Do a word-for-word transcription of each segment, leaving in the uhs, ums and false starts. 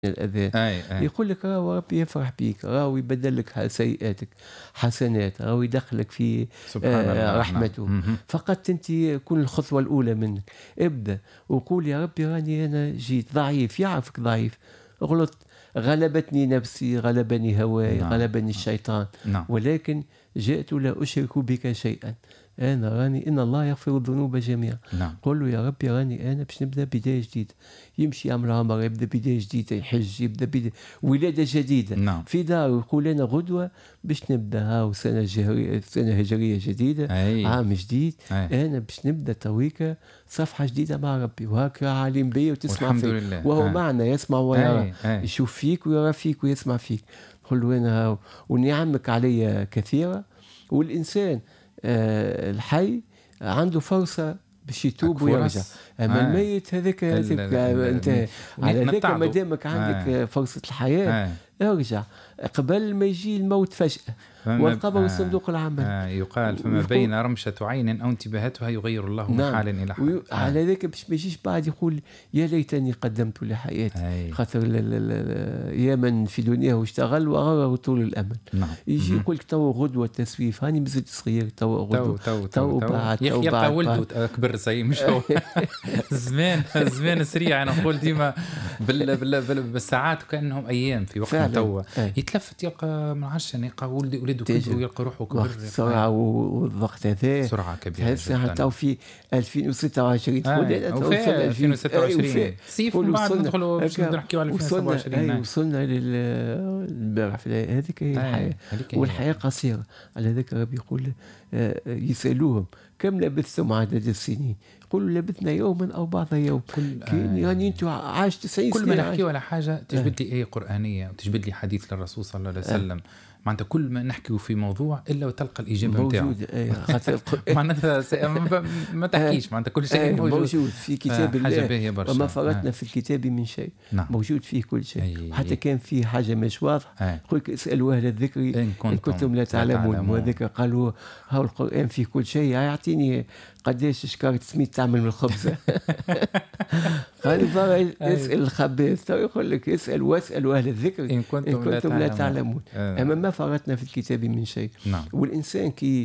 الأذان أي أي يقول لك راهو ربي يفرح بيك، راهو يبدل لك ح- سيئاتك حسنات، راهو يدخلك في سبحان آه، الله. نعم. رحمته. مهم. فقط أنت كون الخطوة الأولى منك، ابدأ وقول يا ربي راني أنا جيت ضعيف، يعرفك ضعيف، غلطت، غلبتني نفسي، غلبني هواي، نعم غلبني الشيطان، نعم ولكن جئت لا أشرك بك شيئا. أنا راني إن الله يغفر الذنوب جميعا. نعم قول له يا ربي راني أنا باش نبدأ بداية جديدة، يمشي يعمل عمره، يبدأ بداية جديدة، يحج، يبدأ بداية ولادة جديدة نعم في دار، يقول أنا غدوة باش نبدأ هاو سنة جهرية، سنة هجرية جديدة، أي عام جديد، أي أنا باش نبدأ تويكا صفحة جديدة مع ربي، وهكا عالم بي وتسمع والحمد فيك، لله. وهو أي معنا يسمع ويرى، أي أي يشوف فيك ويرى فيك ويسمع فيك. قل له أنا هاو ونعمك علي كثيرة، والإنسان آه الحي عنده فرصة باش يتوب ويرجع. فرص. اما أي الميت هذاك ال- هذاك ال- ال- انت على ذاك ما نتعدوا. دامك عندك أي فرصة الحياة أي ارجع قبل ما يجي الموت فجأة، فما والقبر آه صندوق العمل. آه يقال فما ويقول بين رمشة عين أو انتباهاتها يغير الله من نعم، حال إلى حال. وي- آه. على ذاك باش ما يجيش بعد يقول يا ليتني قدمت لحياتي، أي خاطر ل- ل- ل- يا من في دنياه واشتغل وغره طول الامل. نعم. يجي مهم. يقول لك تو غدوه تسويف، هاني مازلت صغير، تو تو غدوه، تو تو تو تو بعد، تو يلقى بعد ولده بعد. كبر زي مش هو. زمان زمان سريع. انا نقول ديما بال بال بال بالساعات وكانهم ايام في وقتنا فعلا توا. أي. يتلفت يلقى من عشرة يلقى ولده ولده تجري. كبر ويلقى روحه كبر. وقت السرعة والضغط هذا سرعه كبيره تحس حتى جدا. في ألفين وستة وعشرين تقول آه. لا وفي توصل ألفين وستة وعشرين سيف من بعد وصلنا ندخلوا باش هكا، نحكيو على ألفين وصلنا وسبعة وعشرين. أي آه. وصلنا للبارح في هذيك هي الحياة. آه. هذيك هي. والحياة قصيرة، على ذاك ربي يقول آه، يسألوهم كم لبثتم عدد السنين، يقولوا لبثنا يوما أو بعض يوم. كل كاين يعني أنتم عاش تسعين كل سنة ما عاش. نحكيو على حاجه تجبد لي ايه قرانيه وتجبد لي حديث للرسول صلى الله عليه وسلم. معناتها كل ما نحكيو في موضوع الا وتلقى الاجابه نتاعو. موجود أي خاطر معناتها س- ما ما تحكيش معناتها كل شيء أي موجود. موجود في كتاب حاجه الله، باهيه برشا. وما فرطنا آه. في الكتاب من شيء، نعم. موجود فيه كل شيء. أي. وحتى كان فيه حاجة مش واضحة آه. يقول لك اسألوا أهل الذكر إن إن كنتم, كنتم لا تعلمون. وذكر قالوا هاو القرآن فيه كل شيء، يعطيني قديش شكارة سميت تعمل من الخبز. قالوا بقى اسأل الخباز، تو يقول لك اسأل واسألوا أهل الذكر إن كنتم, إن كنتم لا لا تعلمون. آه. أما ما فرطنا في الكتاب من شيء. نعم. والإنسان كي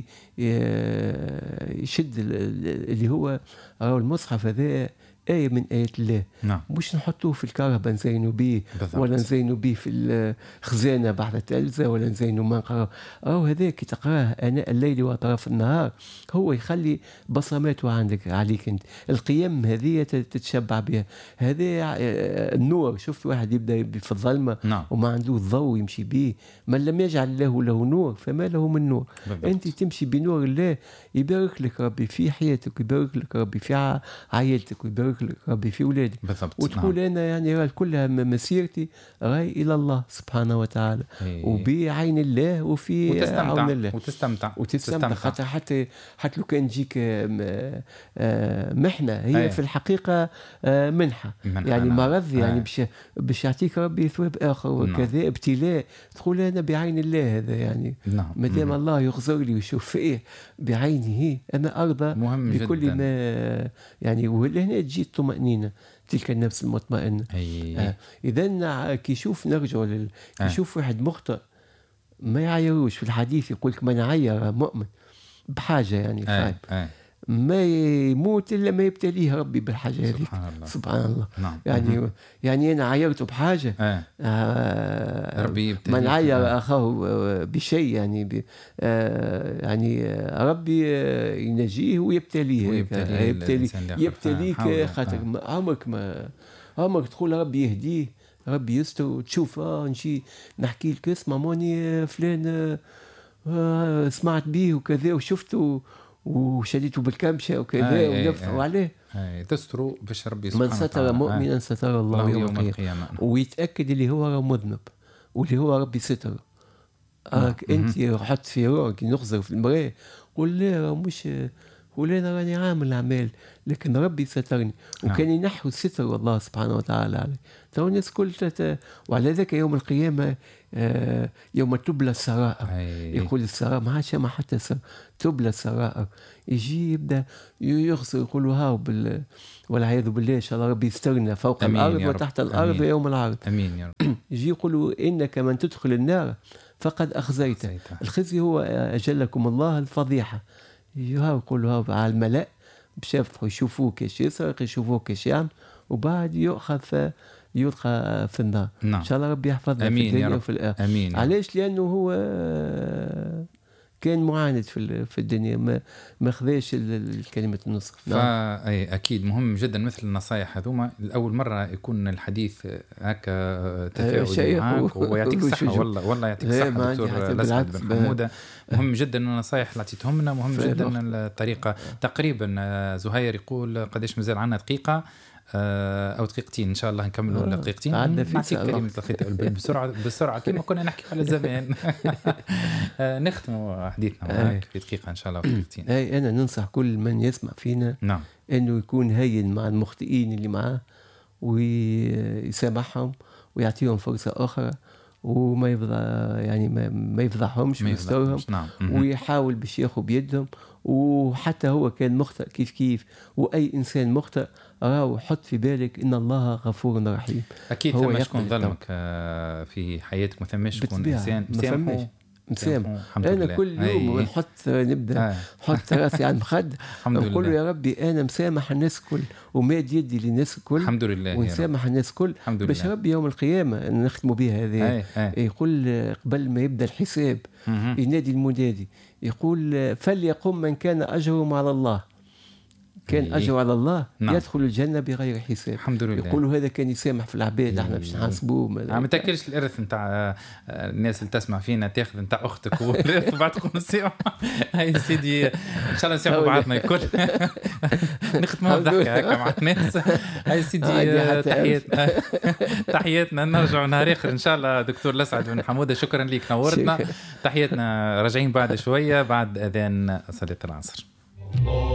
يشد ال- ال- اللي هو راهو المصحف هذا آية من آيات الله، نعم. مش نحطوه في الكهرباء نزينوا به، بالضبط. ولا نزينوا به في الخزانة بعد تلزة، ولا نزينوا ما نقرأ. أو هذا كي تقراه آناء الليل وأطراف النهار هو يخلي بصماته عندك عليك أنت. القيم هذه تتشبع بها. هذا آه، النور. شفت واحد يبدأ في الظلمة نعم. وما عنده ضوء يمشي به، من لم يجعل الله له نور فما له من نور. بالضبط. أنت تمشي بنور الله، يبارك لك ربي في حياتك، يبارك لك ربي في ع- عائلتك، ويبارك لك ربي في أولادك. بالضبط. وتقول نعم. أنا يعني راهي كلها م- مسيرتي راهي إلى الله سبحانه وتعالى، إيه. وبعين الله وفي عون وتستمتع الله. وتستمتع وتستمتع خاطر حتى حتى لو كان تجيك آم، آه، محنة هي أيه. في الحقيقة آه، منحة، منحة، يعني نعم. مرض يعني أيه. باش باش يعطيك ربي ثواب آخر وكذا. ابتلاء تقول أنا بعين الله هذا، يعني نعم. ما دام مم. الله يغزر لي ويشوف فيه بعينه أنا أرضى مهم بكل جدا. ما يعني. وهنا تجي الطمأنينة، تلك النفس المطمئنة. أي. آه. إذا كي يشوف نرجع لل... كي آه. يشوف واحد مخطئ ما يعيروش. في الحديث يقول لك من عير مؤمن بحاجة يعني أي. فاهم أي. ما يموت إلا ما يبتليه ربي بالحاجة هذيك. سبحان الله. سبحان الله. نعم. يعني مهم. يعني أنا عيرته بحاجة آه. آه ربي يبتليك. من عير آه. أخاه آه، بشيء يعني ب... آه يعني آه، ربي آه، ينجيه ويبتليه. ويبتليه يبتلي الإنسان اللي يخاف. آه. يبتليك حاول. خاطر آه. ما- عمرك ما عمرك تقول ربي يهديه، ربي يستر، وتشوف اه نجي نحكي لك اسمع موني فلان آه، آه، سمعت به وكذا وشفته وشديته بالكمشة وكذا أي. أي. ونف أي. وعليه. أي. تستروا باش ربي من سبحانه ستر وتعالى. مؤمنا ستر الله الله يوم يوم القيامة. القيامة. ويتأكد اللي هو راه مذنب واللي هو ربي ستر. راك نعم. انت حط في روحك نخزر في المرايه، قول لا راه مش يقول أنا راني عامل أعمال لكن ربي سترني، وكان ينحو الستر والله سبحانه وتعالى عليه. تو الناس كل تت... وعلى ذلك يوم القيامة آه يوم تبلى السرائر، يقول السرائر ما عادش ما حتى سر تبلى السرائر، يجي يبدا يغسل يقولوا هاو بال والعياذ بالله ان شاء الله ربي يسترنا فوق الارض وتحت الارض ويوم العرض. امين يا رب. يجي يقولوا انك من تدخل النار فقد اخزيت. الخزي هو اجلكم الله الفضيحه. يهاو يقولوا هاو على الملأ بشافوا يشوفوه كيش يسرق يشوفوه كيش يعمل وبعد يؤخذ يلقى في النار. نعم. ان شاء الله ربي يحفظنا في الدنيا وفي الاخره. امين. علاش؟ لانه هو كان معاند في في الدنيا، ما ما خذاش الكلمه النصح. فاي اكيد مهم جدا مثل النصائح هذوما. الاول مره يكون الحديث هكا تفاعلي معك ويعطيك الصحه. والله والله يعطيك الصحه دكتور الأسعد بن حموده. مهم جدا النصائح اللي عطيتهم لنا، مهم جدا الطريقه. تقريبا زهير يقول قداش مازال عنا دقيقه او دقيقتين ان شاء الله نكملوا آه. دقيقتين نعطيك كلمه الختام بسرعه بسرعه كما كنا نحكي على زمان. نختم حديثنا معك في دقيقه ان شاء الله ودقيقتين. اي انا ننصح كل من يسمع فينا نعم انه يكون هين مع المخطئين اللي معاه ويسامحهم ويعطيهم فرصه اخرى وما يفضح يعني ما يفضحهمش ويسترهم. نعم. ويحاول باش ياخذ بيدهم، وحتى هو كان مخطئ كيف كيف واي انسان مخطئ راهو حط في بالك ان الله غفور رحيم. اكيد ثم شكون ظلمك في حياتك ما ثماش شكون انسان مسامحه مسامح. انا كل يوم نحط نبدا نحط آه. راسي على المخد نقول له يا ربي انا مسامح الناس كل وماد يدي للناس الكل الحمد لله ونسامح الناس كل باش ربي يوم القيامه نختموا بها هذه. يقول قبل ما يبدا الحساب ينادي المنادي يقول فليقم من كان اجره على الله، كان أجر على الله. نعم. يدخل الجنة بغير حساب. الحمد لله. يقولوا هذا كان يسامح في العباد. احنا باش نحاسبوه. ما تاكلش الارث نتاع الناس اللي تسمع فينا، تاخذ نتاع اختك والارث بعد تكون نسامح. هاي سيدي ان شاء الله نسامحوا بعضنا الكل. نختموا بضحكه هكا مع الناس. هاي سيدي تحياتنا تحياتنا. نرجع نهار اخر ان شاء الله دكتور الأسعد بن حموده. شكرا لك نورتنا. تحياتنا راجعين بعد شويه بعد اذان صلاه العصر.